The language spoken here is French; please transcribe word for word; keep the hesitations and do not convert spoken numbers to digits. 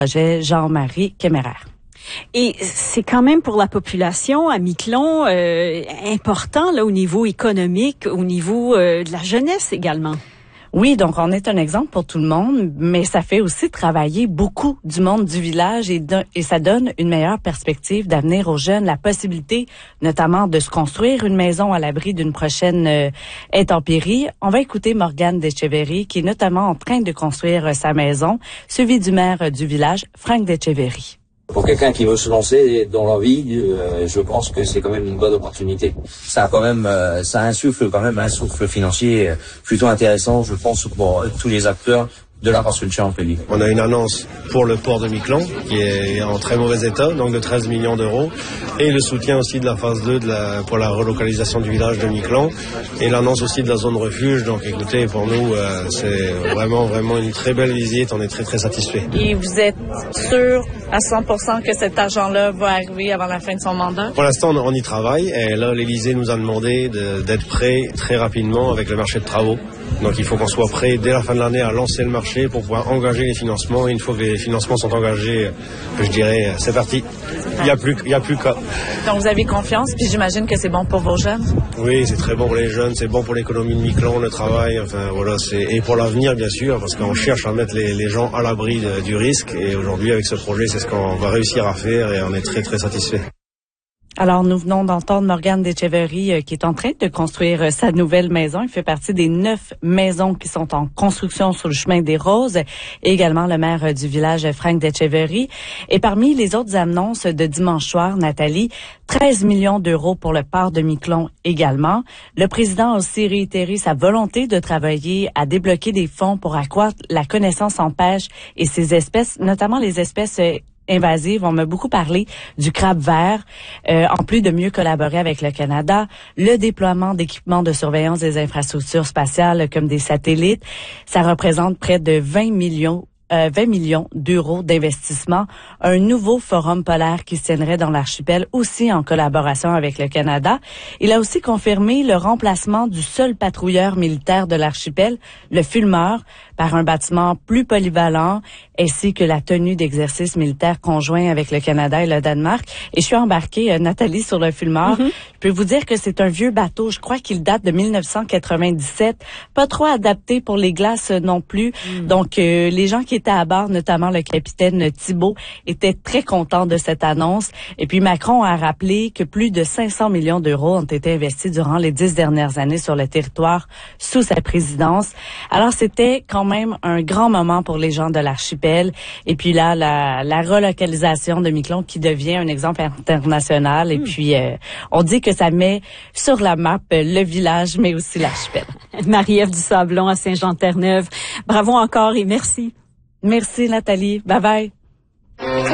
projet Jean-Marie Kéméraire. Et c'est quand même pour la population à Miquelon euh, important là au niveau économique, au niveau euh, de la jeunesse également. Oui, donc on est un exemple pour tout le monde, mais ça fait aussi travailler beaucoup du monde du village et, de, et ça donne une meilleure perspective d'avenir aux jeunes, la possibilité notamment de se construire une maison à l'abri d'une prochaine euh, intempérie. On va écouter Morgane Decheverry qui est notamment en train de construire euh, sa maison, suivie du maire euh, du village, Frank Decheverry. Pour quelqu'un qui veut se lancer dans la vie, euh, je pense que c'est quand même une bonne opportunité. Ça a quand même, euh, ça insuffle quand même un souffle financier euh, plutôt intéressant, je pense, pour euh, tous les acteurs de la construction en pays. On a une annonce pour le port de Miquelon qui est en très mauvais état, donc de treize millions d'euros, et le soutien aussi de la phase deux de la, pour la relocalisation du village de Miquelon, et l'annonce aussi de la zone refuge. Donc écoutez, pour nous, euh, c'est vraiment vraiment une très belle visite, on est très très satisfaits. Et vous êtes sûr à cent pour cent que cet argent-là va arriver avant la fin de son mandat? Pour l'instant, on, on y travaille, et là, l'Élysée nous a demandé de, d'être prêts très rapidement avec le marché de travaux. Donc il faut qu'on soit prêt dès la fin de l'année à lancer le marché pour pouvoir engager les financements. Et une fois que les financements sont engagés, je dirais, c'est parti. Il n'y a plus, il y a plus qu'à. Donc vous avez confiance, puis j'imagine que c'est bon pour vos jeunes? Oui, c'est très bon pour les jeunes, c'est bon pour l'économie de Miquelon, le travail, enfin voilà, c'est et pour l'avenir bien sûr, parce qu'on cherche à mettre les, les gens à l'abri de, du risque. Et aujourd'hui, avec ce projet, c'est ce qu'on va réussir à faire et on est très très satisfait. Alors, nous venons d'entendre Morgane Decheverry euh, qui est en train de construire euh, sa nouvelle maison. Il fait partie des neuf maisons qui sont en construction sur le chemin des Roses. Et également le maire euh, du village, Frank Decheverry. Et parmi les autres annonces de dimanche soir, Nathalie, treize millions d'euros pour le port de Miquelon également. Le président a aussi réitéré sa volonté de travailler à débloquer des fonds pour accroître la connaissance en pêche et ses espèces, notamment les espèces euh, invasives. On m'a beaucoup parlé du crabe vert, euh, en plus de mieux collaborer avec le Canada, le déploiement d'équipements de surveillance des infrastructures spatiales comme des satellites. Ça représente près de vingt millions Euh, vingt millions d'euros d'investissement, un nouveau forum polaire qui se tiendrait dans l'archipel, aussi en collaboration avec le Canada. Il a aussi confirmé le remplacement du seul patrouilleur militaire de l'archipel, le Fulmar, par un bâtiment plus polyvalent, ainsi que la tenue d'exercices militaires conjoints avec le Canada et le Danemark. Et je suis embarquée, euh, Nathalie, sur le Fulmar. Mm-hmm. Je peux vous dire que c'est un vieux bateau. Je crois qu'il date de mille neuf cent quatre-vingt-dix-sept. Pas trop adapté pour les glaces non plus. Mm. Donc, euh, les gens qui à bord, notamment le capitaine Thibault, était très content de cette annonce. Et puis Macron a rappelé que plus de cinq cents millions d'euros ont été investis durant les dix dernières années sur le territoire sous sa présidence. Alors c'était quand même un grand moment pour les gens de l'archipel. Et puis là, la, la relocalisation de Miquelon qui devient un exemple international. Et mmh. puis euh, on dit que ça met sur la map le village, mais aussi l'archipel. Marie-Ève Dusablon à Saint-Jean-Terre-Neuve. Bravo encore et merci. Merci Nathalie. Bye bye.